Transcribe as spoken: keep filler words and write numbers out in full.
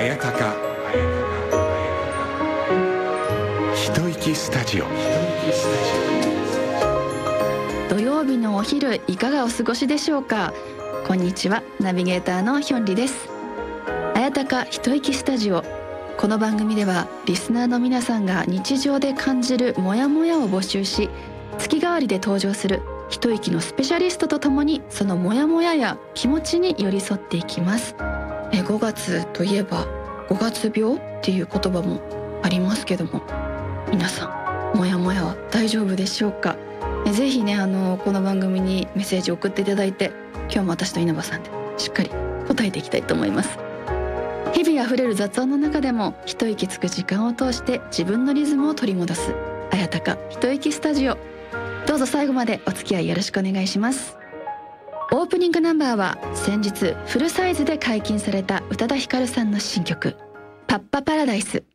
あやたか一息スタジオ。 土曜日のお昼いかがお過ごしでしょうか。こんにちは、ナビゲーターのヒョンリです。あやたか一息スタジオ。この番組ではリスナーの皆さんが日常で感じるモヤモヤを募集し、月替わりで登場する一息のスペシャリストとともにそのモヤモヤや気持ちに寄り添っていきます。えごがつといえばごがつ病っていう言葉もありますけども、皆さんモヤモヤは大丈夫でしょうか。えぜひねあのこの番組にメッセージを送っていただいて、今日も私と稲葉さんでしっかり答えていきたいと思います。日々あふれる雑音の中でも一息つく時間を通して自分のリズムを取り戻すあやたか一息スタジオ。どうぞ最後までお付き合いよろしくお願いします。オープニングナンバーは先日フルサイズで解禁された宇多田ヒカルさんの新曲パッパパラダイス。